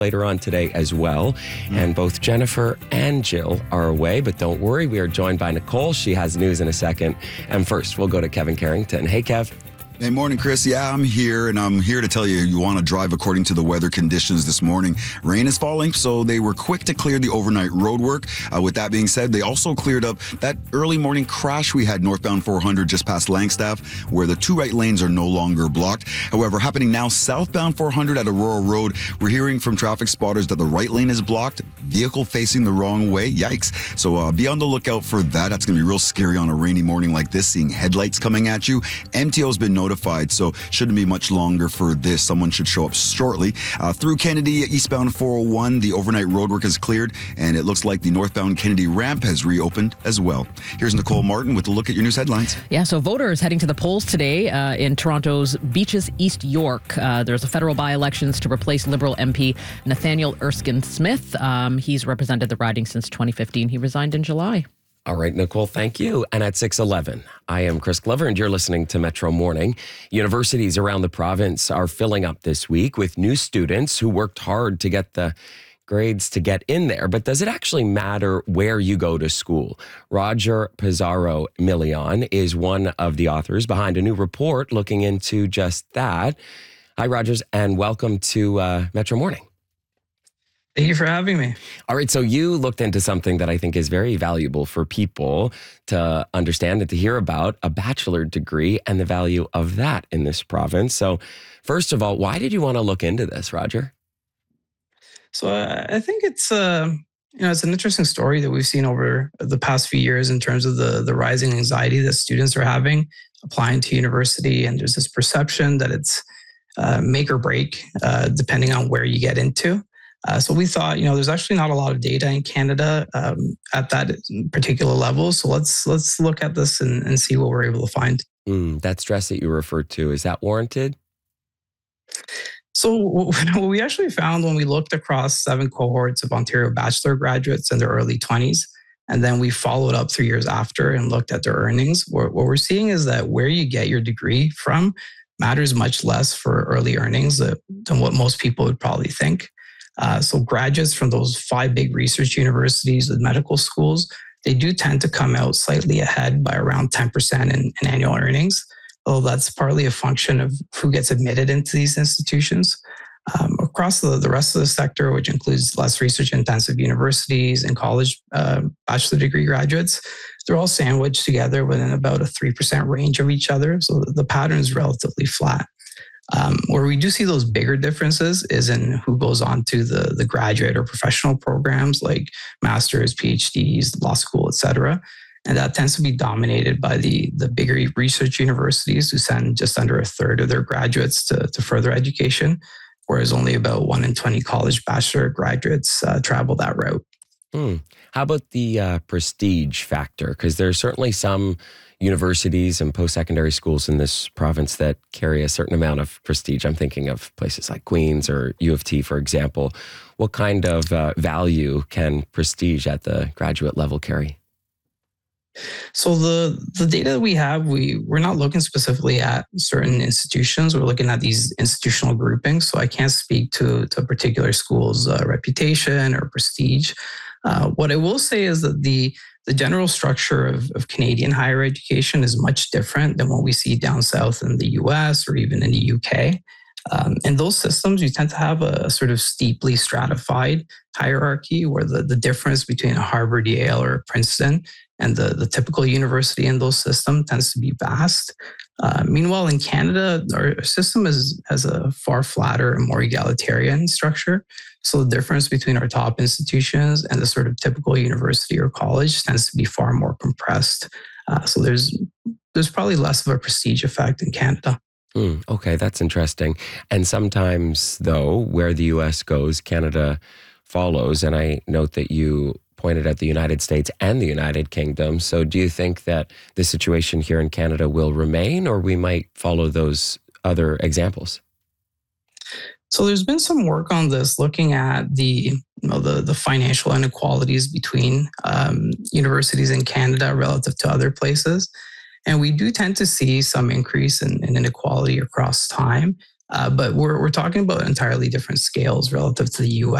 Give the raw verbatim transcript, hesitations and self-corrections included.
later on today as well. And both Jennifer and Jill are away, but don't worry, we are joined by Nicole. She has news in a second. And first, we'll go to Kevin Carrington. Hey, Kev. Hey, morning, Chris. Yeah, I'm here, and I'm here to tell you you want to drive according to the weather conditions this morning. Rain is falling, so they were quick to clear the overnight road work. Uh, with that being said, they also cleared up that early morning crash we had northbound four hundred just past Langstaff, where the two right lanes are no longer blocked. However, happening now southbound four hundred at Aurora Road, we're hearing from traffic spotters that the right lane is blocked, vehicle facing the wrong way. Yikes. So uh, be on the lookout for that. That's going to be real scary on a rainy morning like this, seeing headlights coming at you. M T O's been notified. So shouldn't be much longer for this. Someone should show up shortly. Uh, through Kennedy, eastbound four oh one, the overnight roadwork is cleared, and it looks like the northbound Kennedy ramp has reopened as well. Here's Nicole Martin with a look at your news headlines. Yeah, so voters heading to the polls today uh, in Toronto's Beaches East York. Uh, there's a federal by-elections to replace Liberal M P Nathaniel Erskine Smith. Um, he's represented the riding since twenty fifteen. He resigned in July. All right, Nicole, thank you. And at six eleven, I am Chris Glover, and you're listening to Metro Morning. Universities around the province are filling up this week with new students who worked hard to get the grades to get in there. But does it actually matter where you go to school? Roger Pizarro Milian is one of the authors behind a new report looking into just that. Hi, Rogers, and welcome to uh, Metro Morning. Thank you for having me. All right, so you looked into something that I think is very valuable for people to understand and to hear about, a bachelor degree and the value of that in this province. So first of all, why did you want to look into this, Roger? So uh, I think it's uh, you know it's an interesting story that we've seen over the past few years in terms of the the rising anxiety that students are having applying to university, and there's this perception that it's uh, make or break uh, depending on where you get into. Uh, so we thought, you know, there's actually not a lot of data in Canada um, at that particular level. So let's let's look at this and, and see what we're able to find. Mm, that stress that you referred to, is that warranted? So what we actually found when we looked across seven cohorts of Ontario bachelor graduates in their early twenties, and then we followed up three years after and looked at their earnings, what, what we're seeing is that where you get your degree from matters much less for early earnings than what most people would probably think. Uh, so graduates from those five big research universities with medical schools, they do tend to come out slightly ahead by around ten percent in, in annual earnings, although that's partly a function of who gets admitted into these institutions. Um, across the, the rest of the sector, which includes less research-intensive universities and college uh, bachelor degree graduates, they're all sandwiched together within about a three percent range of each other, so the pattern is relatively flat. Um, where we do see those bigger differences is in who goes on to the, the graduate or professional programs like masters, PhDs, law school, et cetera. And that tends to be dominated by the, the bigger research universities who send just under a third of their graduates to, to further education, whereas only about one in twenty college bachelor graduates uh, travel that route. Hmm. How about the uh, prestige factor? Because there are certainly some universities and post-secondary schools in this province that carry a certain amount of prestige. I'm thinking of places like Queen's or U of T, for example. What kind of uh, value can prestige at the graduate level carry? So the, the data that we have, we, we're not looking specifically at certain institutions. We're looking at these institutional groupings. So I can't speak to, to a particular school's uh, reputation or prestige. Uh, what I will say is that the The general structure of, of Canadian higher education is much different than what we see down south in the U S or even in the U K. Um, in those systems, you tend to have a sort of steeply stratified hierarchy where the, the difference between a Harvard, Yale, or Princeton and the, the typical university in those systems tends to be vast. Uh, meanwhile, in Canada, our system is, has a far flatter and more egalitarian structure. So the difference between our top institutions and the sort of typical university or college tends to be far more compressed. Uh, so there's there's probably less of a prestige effect in Canada. Mm, okay, that's interesting. And sometimes, though, where the U S goes, Canada follows. And I note that you pointed at the United States and the United Kingdom. So do you think that the situation here in Canada will remain, or we might follow those other examples? So there's been some work on this, looking at the you know the, the financial inequalities between um, universities in Canada relative to other places. And we do tend to see some increase in, in inequality across time. Uh, but we're, we're talking about entirely different scales relative to the U S.